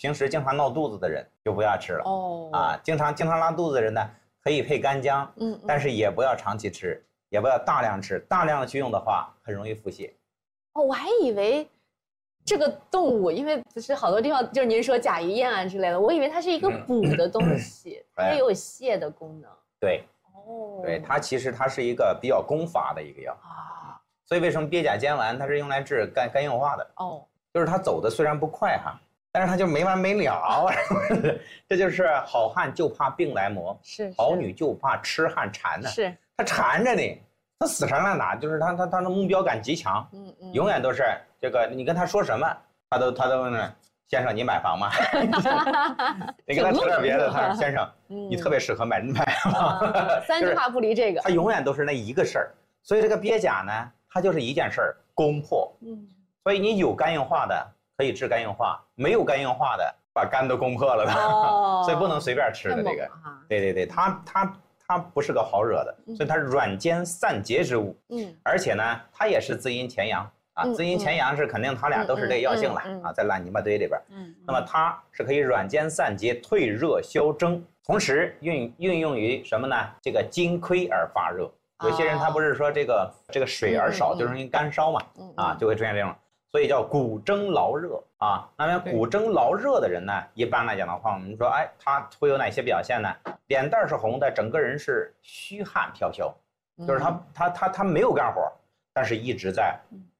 平时经常闹肚子的人就不要吃了。经常拉肚子的人呢，可以配干姜，但是也不要长期吃，也不要大量吃，大量的去用的话很容易腹泻。 我还以为这个动物，因为不是好多地方就是您说甲鱼宴啊之类的，我以为它是一个补的东西，它也有泻的功能。 对，对，它其实是一个比较攻伐的一个药所以为什么鳖甲煎丸它是用来治肝硬化的？就是它走的虽然不快但是它就没完没了。这就是好汉就怕病来磨，好女就怕痴汉缠呢。他缠着你，他死缠烂打，就是他的目标感极强，永远都是这个，你跟他说什么，他都问先生，你买房吗？你跟他说点别的，他说先生，你特别适合买房。 3句话不离这个， 他永远都是那一个事儿。所以这个鳖甲呢，它就是一件事儿，攻破。所以你有肝硬化的可以治肝硬化，没有肝硬化的把肝都攻破了的。所以不能随便吃的这个。对，它不是个好惹的，所以它软坚散结之物。而且呢，它也是滋阴潜阳滋阴潜阳是肯定它俩都是这个药性了在烂泥巴堆里边。那么它是可以软坚散结、退热消蒸，同时运用于什么呢？这个津亏而发热。有些人他不是说这个水而少就容易干烧嘛就会出现这种，所以叫鼓蒸劳热那么鼓蒸劳热的人呢，一般来讲的话，我们说他会有哪些表现呢？脸蛋是红的，整个人是虚汗飘飘，就是他没有干活，但是一直在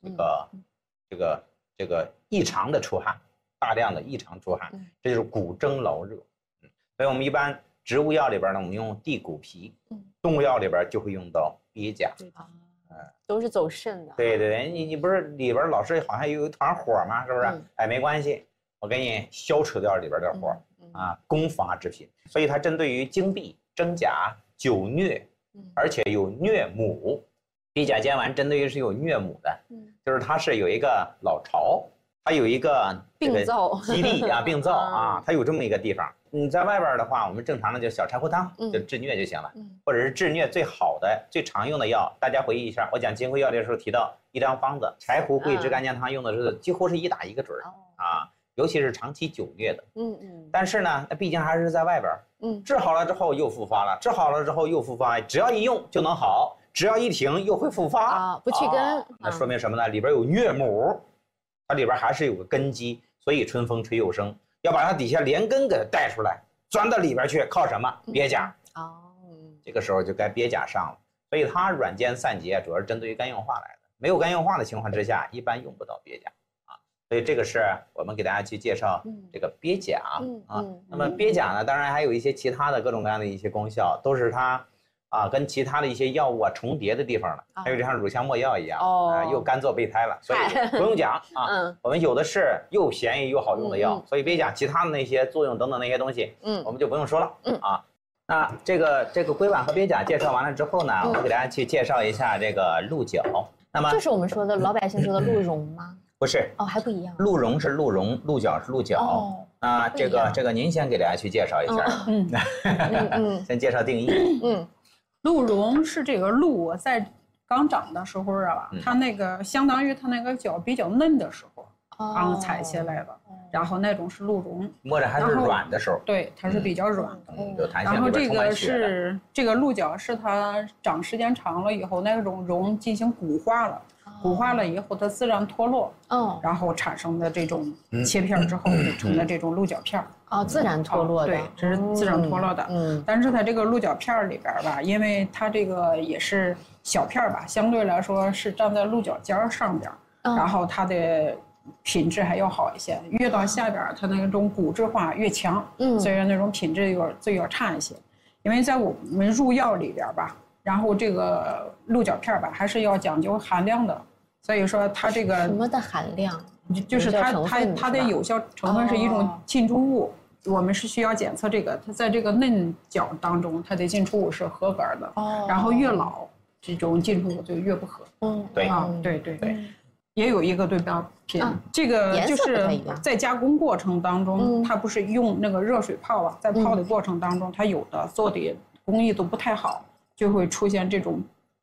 这个异常的出汗，大量的异常出汗，这就是鼓蒸劳热。所以我们一般植物药里边呢，我们用地骨皮，动物药里边就会用到鳖甲。 都是走肾的。 对，你不是里边老是好像有一团火吗？是不是？没关系，我给你消除掉里边的火攻伐之品。所以它针对于经闭、真假、久疟，而且有疟母。鳖甲煎丸针对于是有疟母的，就是它是有一个老巢，它有一个病灶基地病灶它有这么一个地方。你在外边的话，我们正常的就小柴胡汤，就治疟就行了，或者是治疟最好的、最常用的药。大家回忆一下，我讲金匮要的时候提到一张方子，柴胡、桂枝、干姜汤用的是几乎是一打一个准尤其是长期久疟的。但是呢，那毕竟还是在外边，治好了之后又复发了，治好了之后又复发，只要一用就能好，只要一停又会复发不去根。 那说明什么呢？里边有疟母，它里边还是有个根基，所以春风吹又生。要把它底下连根给它带出来，钻到里边去，靠什么？鳖甲。这个时候就该鳖甲上了。所以它软坚散结，主要是针对于肝硬化来的。没有肝硬化的情况之下，一般用不到鳖甲所以这个是我们给大家去介绍这个鳖甲那么鳖甲呢，当然还有一些其他的各种各样的一些功效，都是它跟其他的一些药物重叠的地方了，还有就像乳香没药一样又干做备胎了，所以不用讲我们有的是又便宜又好用的药，所以鳖甲其他的那些作用等等那些东西我们就不用说了那这个龟板和鳖甲介绍完了之后呢，我们给大家去介绍一下这个鹿角。那么这是我们说的老百姓说的鹿茸吗？ 不是还不一样。 鹿茸是鹿茸，鹿角是鹿角这个您先给大家去介绍一下先介绍定义。 鹿茸是这个鹿在刚长的时候它那个相当于它那个角比较嫩的时候刚采下来的，然后那种是鹿茸， 摸着还是软的时候。 对，它是比较软的， 有弹性。 然后这个是这个鹿角是它长时间长了以后，那种茸进行骨化了。骨化了以后，它自然脱落，然后产生的这种切片之后，就成了这种鹿角片自然脱落的。 对，这是自然脱落的。但是它这个鹿角片里边吧，因为它这个也是小片吧，相对来说是站在鹿角尖上边，然后它的品质还要好一些。越到下边，它那种骨质化越强，所以那种品质最要差一些。因为在我们入药里边吧，然后这个鹿角片吧，还是要讲究含量的。所以说它这个什么的含量， 就是它的有效成分是一种进出物，我们是需要检测这个，它在这个嫩角当中，它的进出物是合格的。然后越老，这种进出物就越不合。对，也有一个对标品，这个就是在加工过程当中，它不是用那个热水泡在泡的过程当中，它有的做的工艺都不太好，就会出现这种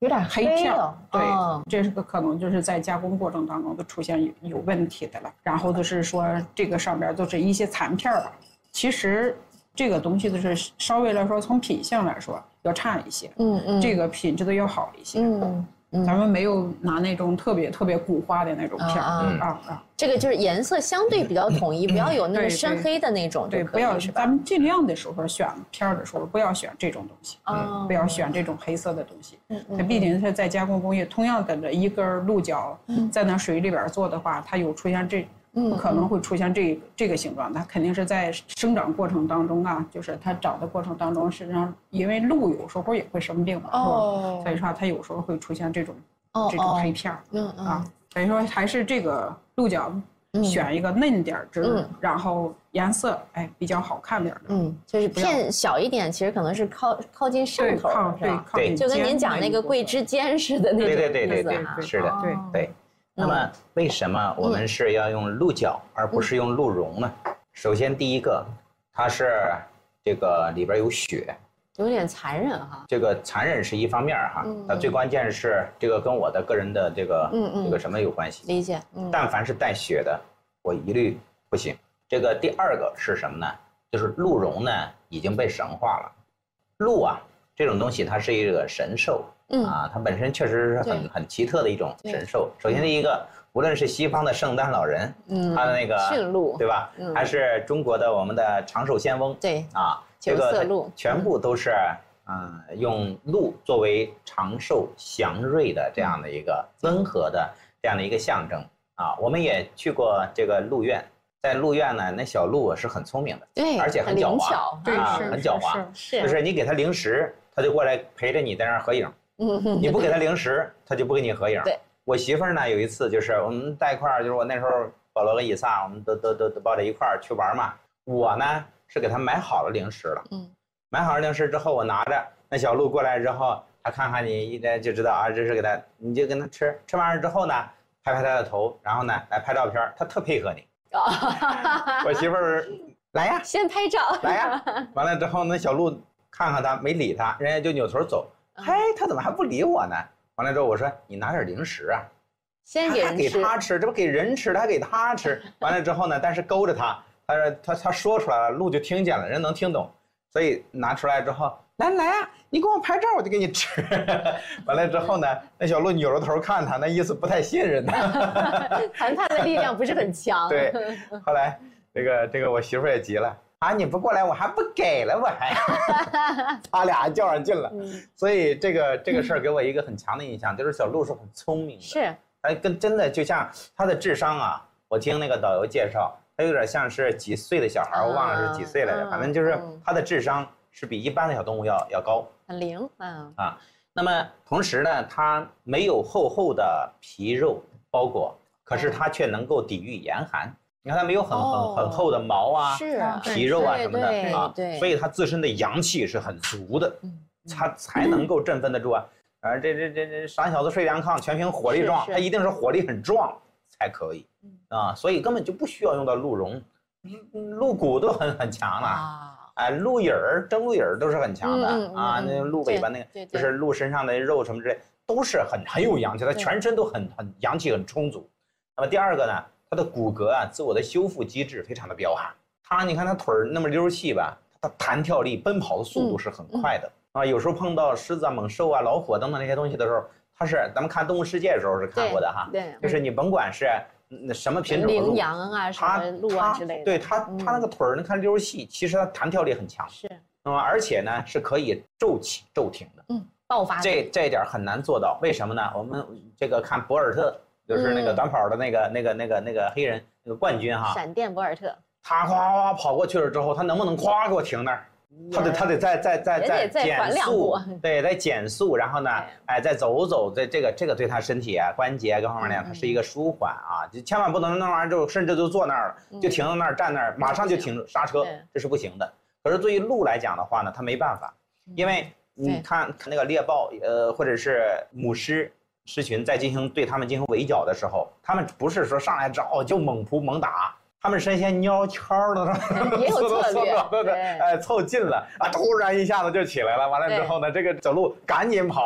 有点黑片哦。 对，这是个可能就是在加工过程当中都出现有问题的了。然后就是说这个上边都是一些残片吧。其实这个东西就是稍微来说从品相来说要差一些，这个品质都要好一些。咱们没有拿那种特别古花的那种片这个就是颜色相对比较统一，不要有那种深黑的那种就可以， 对，不要咱们尽量的时候选片的时候不要选这种东西，不要选这种黑色的东西。它毕竟是在加工工业，同样的一根鹿角在那水里边做的话，它有出现不可能会出现这个形状，它肯定是在生长过程当中啊，就是它长的过程当中，实际上因为鹿有时候也会生病嘛，所以说它有时候会出现这种黑片所以说还是这个鹿角选一个嫩点汁，然后颜色比较好看点的， 就是片小一点，其实可能是靠近上头， 对， 就跟您讲那个桂枝尖似的那种， 对，是的，对。那么为什么我们是要用鹿角而不是用鹿茸呢？首先第一个，它是这个里边有血， 有点残忍哈。 这个残忍是一方面哈，它最关键是这个跟我的个人的这个什么有关系？ 理解。 但凡是带血的，我一律不行。这个第二个是什么呢？就是鹿茸呢已经被神化了。鹿啊这种东西它是一个神兽。它本身确实是很奇特的一种神兽。首先第一个，无论是西方的圣诞老人，他的那个驯鹿， 对吧？还是中国的我们的长寿仙翁， 对这个全部都是用鹿作为长寿祥瑞的这样的一个温和的这样的一个象征我们也去过这个鹿苑，在鹿苑呢，那小鹿是很聪明的， 对， 而且很狡猾，很狡猾，就是你给它零食，它就过来陪着你在那儿合影。你不给他零食，他就不跟你合影。 对， 我媳妇儿呢，有一次就是我们在一块儿，就是我那时候保罗跟以撒，我们都抱在一块儿去玩嘛。我呢是给他买好了零食了，买好了零食之后，我拿着那小鹿过来之后，他看看你一来就知道这是给他，你就跟他吃完了之后呢，拍拍他的头，然后呢来拍照片，他特配合你。我媳妇儿来呀， 先拍照， 来呀，完了之后那小鹿看看他没理他，人家就扭头走。他怎么还不理我呢？完了之后我说你拿点零食啊， 先给人吃， 给他吃，这不给人吃，他给他吃。完了之后呢，但是勾着他说出来了，鹿就听见了，人能听懂，所以拿出来之后，来啊，你给我拍照，我就给你吃。完了之后呢，那小鹿扭着头看他，那意思不太信任他。 谈判的力量不是很强。 对，后来这个我媳妇也急了。你不过来，我还不给了，我还，他俩较上劲了，所以这个事儿给我一个很强的印象，就是小鹿是很聪明的， 是， 跟真的就像他的智商我听那个导游介绍，他有点像是几岁的小孩，我忘了是几岁来着，反正就是他的智商是比一般的小动物要高， 很灵那么同时呢，它没有厚的皮肉包裹，可是它却能够抵御严寒。你看它没有很厚的毛皮肉什么的对， 所以它自身的阳气是很足的，它才能够振奋得住这傻小子睡凉炕，全凭火力壮，它一定是火力很壮才可以所以根本就不需要用到鹿茸，鹿骨都很强了鹿眼儿、蒸鹿眼儿都是很强的那鹿尾巴那个就是鹿身上的肉什么之类都是很有阳气，它全身都很阳气很充足。那么第二个呢？它的骨骼自我的修复机制非常的彪悍。你看它腿那么溜细吧，它弹跳力、奔跑的速度是很快的有时候碰到狮子猛兽老虎等等那些东西的时候，它是咱们看《动物世界》的时候是看过的对， 就是你甭管是什么品种的鹿， 羚羊什么鹿之类的， 对它那个腿你看溜细，其实它弹跳力很强， 是。 那么而且呢是可以骤起骤停的， 爆发。 这一点很难做到，为什么呢？我们这个看博尔特。就是那个短跑的那个黑人那个冠军闪电博尔特， 他夸跑过去了之后，他能不能夸给我停那儿？他得再减速，对，再减速，然后呢，再走，这个对他身体关节各方面呢，它是一个舒缓就千万不能那玩意儿就甚至就坐那儿了，就停到那儿站那儿，马上就停刹车，这是不行的。可是对于鹿来讲的话呢，它没办法，因为你看那个猎豹或者是母狮群在对他们进行围剿的时候，他们不是说上来之后就猛扑猛打，他们身先蔫悄的， 也有策略， 凑近了突然一下子就起来了，完了之后呢，这个小鹿赶紧跑，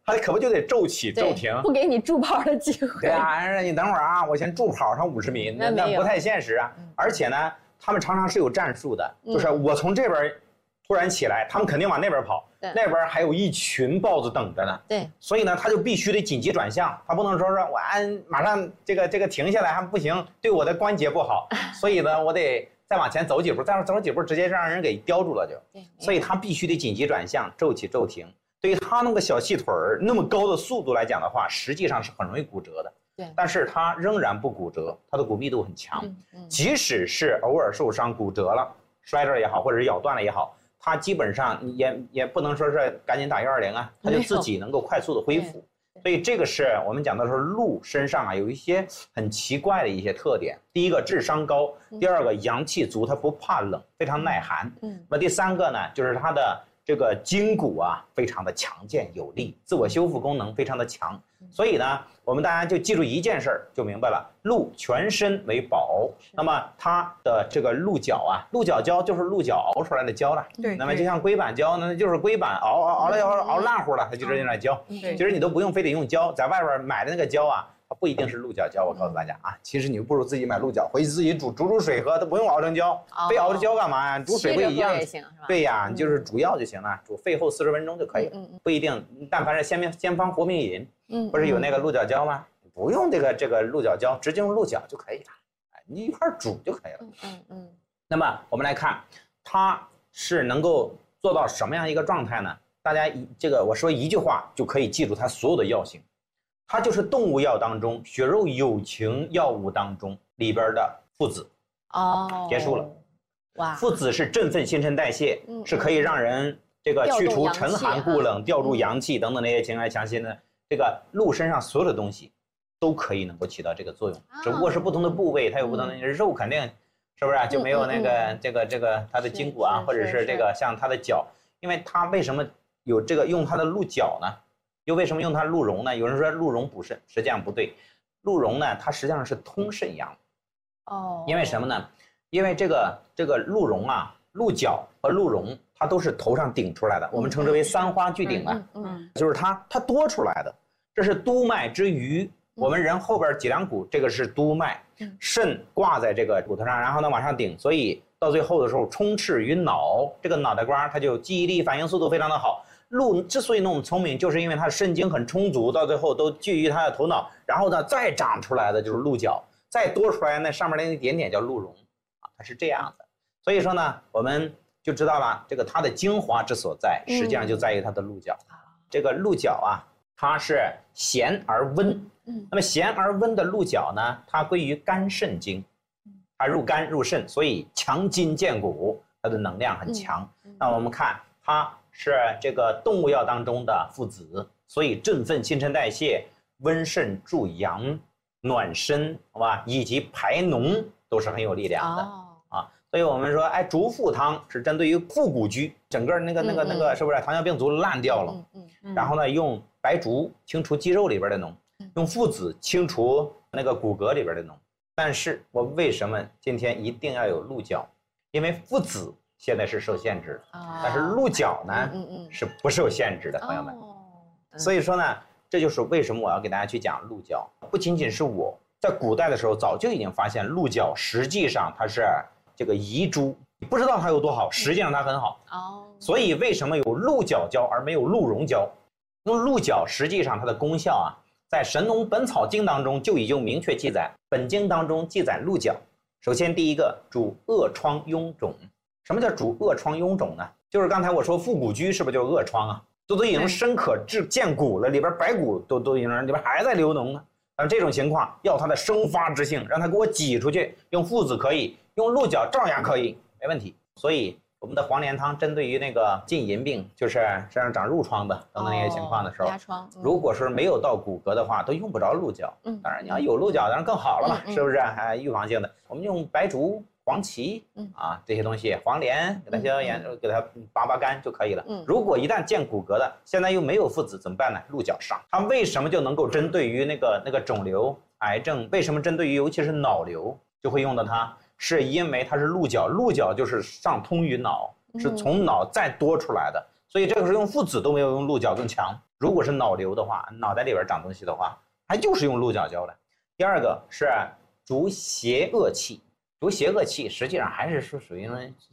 他可不就得骤起骤停， 不给你助跑的机会。 对啊，你等会儿啊，我先助跑上50米，那不太现实啊。而且呢，他们常常是有战术的，就是我从这边突然起来，他们肯定往那边跑，那边还有一群豹子等着呢。 对， 所以呢，他就必须得紧急转向，他不能说我马上这个停下来还不行，对我的关节不好，所以呢，我得再往前走几步，再走几步直接让人给叼住了就。所以他必须得紧急转向，骤起骤停。对于他那个小细腿儿那么高的速度来讲的话，实际上是很容易骨折的。 对， 但是他仍然不骨折，他的骨密度很强。即使是偶尔受伤骨折了，摔着也好，或者是咬断了也好，他基本上也不能说是赶紧打120啊，他就自己能够快速的恢复。所以这个是我们讲的是鹿身上啊有一些很奇怪的一些特点。第一个智商高，第二个阳气足，它不怕冷，非常耐寒。那么第三个呢，就是它的这个筋骨啊非常的强健有力，自我修复功能非常的强。所以呢，我们大家就记住一件事儿就明白了，鹿全身为宝，那么它的这个鹿角啊，鹿角胶就是鹿角熬出来的胶了。 对， 那么就像龟板胶，那就是龟板熬烂乎了，它就这样胶。其实你都不用非得用胶，在外边买的那个胶啊，它不一定是鹿角胶。我告诉大家啊，其实你不如自己买鹿角，回去自己煮水喝，都不用熬成胶。非熬成胶干嘛呀？煮水不一样。对呀，你就是煮药就行了，煮沸后40分钟就可以了。不一定，但凡是先方活命饮。不是有那个鹿角胶吗？不用这个鹿角胶，直接用鹿角就可以了。你一块煮就可以了。那么我们来看，它是能够做到什么样一个状态呢？大家我说一句话就可以记住它所有的药性。它就是动物药当中血肉有情药物当中里边的附子。结束了。哇，附子是振奋新陈代谢，是可以让人这个去除沉寒固冷、调入阳气等等那些情爱强心的。这个鹿身上所有的东西都可以能够起到这个作用，只不过是不同的部位，它有不同的肉，肯定是不是就没有那个这个它的筋骨啊，或者是这个像它的脚，因为它为什么有这个用它的鹿角呢？又为什么用它鹿茸呢？有人说鹿茸补肾，实际上不对，鹿茸呢它实际上是通肾阳。因为什么呢？因为这个鹿茸啊，鹿角和鹿茸它都是头上顶出来的，我们称之为三花聚顶啊，就是它多出来的。这是督脉之余，我们人后边脊梁骨这个是督脉，肾挂在这个骨头上，然后呢往上顶，所以到最后的时候充斥于脑，这个脑袋瓜它就记忆力、反应速度非常的好。鹿之所以那么聪明，就是因为它肾精很充足，到最后都聚于它的头脑，然后呢再长出来的就是鹿角，再多出来那上面那一点点叫鹿茸啊，它是这样的。所以说呢，我们就知道了这个它的精华之所在，实际上就在于它的鹿角。这个鹿角啊，它是咸而温。那么咸而温的鹿角呢，它归于肝肾经，它入肝入肾，所以强筋健骨，它的能量很强。那我们看它是这个动物药当中的附子，所以振奋新陈代谢、温肾助阳、暖身，好吧，以及排脓都是很有力量的啊。所以我们说，竹附汤是针对于腹股居，整个那个是不是糖尿病足烂掉了？然后呢，用白术清除肌肉里边的脓，用附子清除那个骨骼里边的脓。但是我为什么今天一定要有鹿角？因为附子现在是受限制的，但是鹿角呢是不受限制的，朋友们。所以说呢，这就是为什么我要给大家去讲鹿角。不仅仅是我在古代的时候早就已经发现鹿角实际上它是这个遗珠，你不知道它有多好，实际上它很好。所以为什么有鹿角胶而没有鹿茸胶？用鹿角实际上它的功效啊，在《神农本草经》当中就已经明确记载。本经当中记载鹿角，首先第一个主恶疮痈肿。什么叫主恶疮痈肿呢？就是刚才我说腹股居是不是就是恶疮啊？都已经深可见骨了，里边白骨都已经里边还在流脓呢。但这种情况要它的生发之性，让它给我挤出去，用附子可以，用鹿角照样可以，没问题。所以我们的黄连汤针对于那个浸淫病，就是身上长褥疮的等等那些情况的时候，如果是没有到骨骼的话，都用不着鹿角。当然你要有鹿角，当然更好了嘛，是不是？预防性的，我们用白术、黄芪这些东西，黄连给它给它拔干就可以了。如果一旦见骨骼的，现在又没有附子怎么办呢？鹿角上，它为什么就能够针对于那个肿瘤、癌症？为什么针对于尤其是脑瘤就会用到它？是因为它是鹿角，鹿角就是上通于脑，是从脑再多出来的， 所以这个时候用附子都没有用鹿角更强。如果是脑瘤的话，脑袋里边长东西的话，还就是用鹿角胶的。第二个是逐邪恶气，逐邪恶气实际上还是属于